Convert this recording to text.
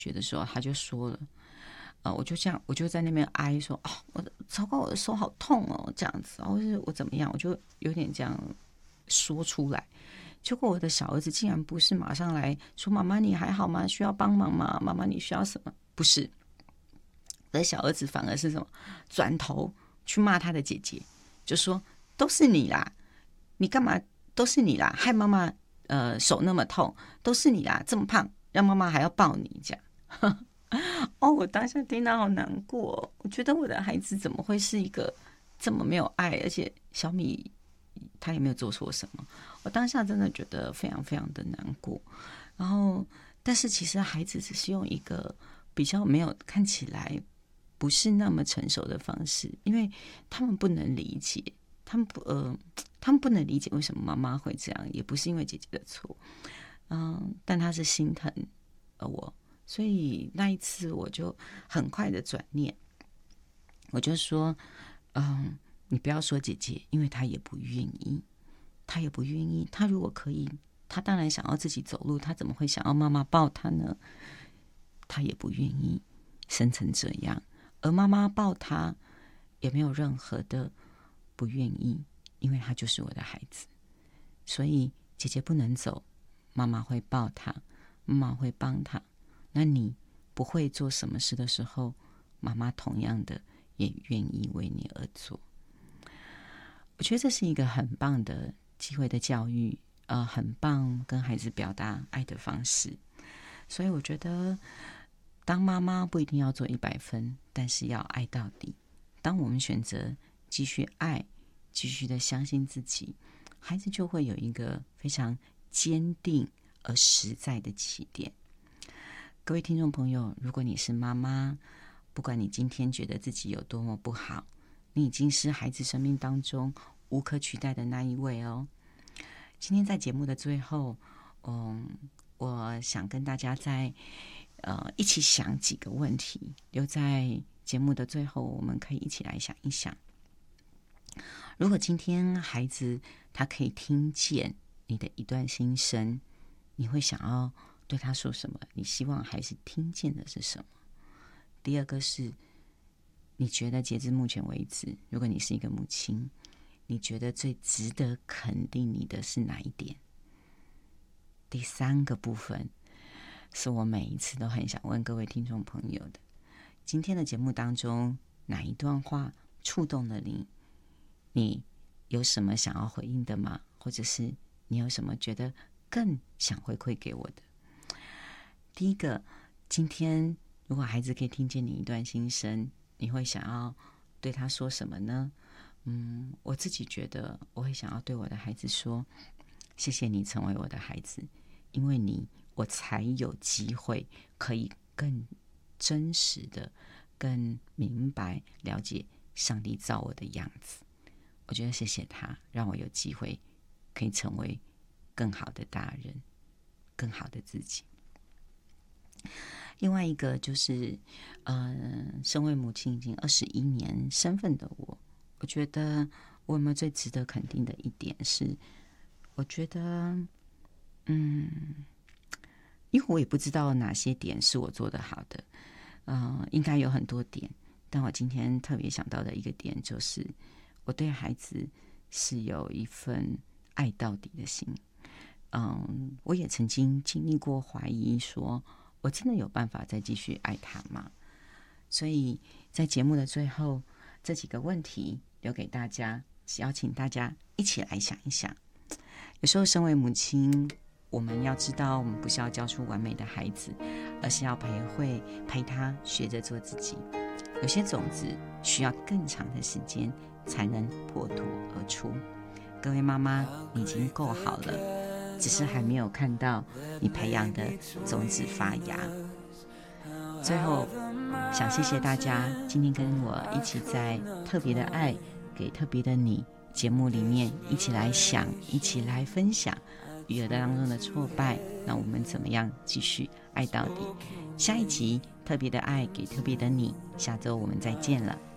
学的时候，他就说了，我就在那边哀说，哦，糟糕，我的手好痛哦，这样子，或是我怎么样，我就有点这样说出来。结果我的小儿子竟然不是马上来说，妈妈你还好吗？需要帮忙吗？妈妈你需要什么？不是，我的小儿子反而是什么？转头去骂他的姐姐，就说都是你啦，你干嘛？都是你啦，害妈妈手那么痛，都是你啦，这么胖，让妈妈还要抱你这样。哦，我当下听到好难过哦，我觉得我的孩子怎么会是一个这么没有爱，而且小米他也没有做错什么，我当下真的觉得非常非常的难过。然后，但是其实孩子只是用一个比较没有看起来不是那么成熟的方式，因为他们不能理解，他们不能理解为什么妈妈会这样，也不是因为姐姐的错，但他是心疼我，所以那一次我就很快的转念，我就说，你不要说姐姐，因为她也不愿意，她也不愿意。她如果可以，她当然想要自己走路，她怎么会想要妈妈抱她呢？她也不愿意生成这样，而妈妈抱她也没有任何的不愿意，因为她就是我的孩子。所以姐姐不能走，妈妈会抱她，妈妈会帮她。那你不会做什么事的时候，妈妈同样的也愿意为你而做。我觉得这是一个很棒的机会的教育，很棒跟孩子表达爱的方式。所以我觉得，当妈妈不一定要做100分，但是要爱到底。当我们选择继续爱，继续的相信自己，孩子就会有一个非常坚定而实在的起点。各位听众朋友，如果你是妈妈，不管你今天觉得自己有多么不好，你已经是孩子生命当中无可取代的那一位哦。今天在节目的最后，我想跟大家一起想几个问题，留在节目的最后，我们可以一起来想一想。如果今天孩子他可以听见你的一段心声，你会想要对他说什么？你希望孩子听见的是什么？第二个是，你觉得截至目前为止，如果你是一个母亲，你觉得最值得肯定你的是哪一点？第三个部分是我每一次都很想问各位听众朋友的：今天的节目当中，哪一段话触动了你？你有什么想要回应的吗？或者是你有什么觉得更想回馈给我的？第一个，今天如果孩子可以听见你一段心声，你会想要对他说什么呢？我自己觉得我会想要对我的孩子说，谢谢你成为我的孩子，因为你我才有机会可以更真实的、更明白了解上帝造我的样子。我觉得谢谢他，让我有机会可以成为更好的大人，更好的自己。另外一个就是，身为母亲已经21年身份的我觉得我有没有最值得肯定的一点是，我觉得，因为我也不知道哪些点是我做得好的，应该有很多点，但我今天特别想到的一个点就是，我对孩子是有一份爱到底的心。我也曾经经历过怀疑说，我真的有办法再继续爱他吗？所以在节目的最后，这几个问题留给大家，邀请大家一起来想一想。有时候身为母亲，我们要知道，我们不是要教出完美的孩子，而是要陪他学着做自己。有些种子需要更长的时间才能破土而出。各位妈妈，你已经够好了，只是还没有看到你培养的种子发芽。最后，想谢谢大家今天跟我一起在特别的爱给特别的你节目里面一起来想，一起来分享育儿当中的挫败，那我们怎么样继续爱到底？下一集特别的爱给特别的你，下周我们再见了，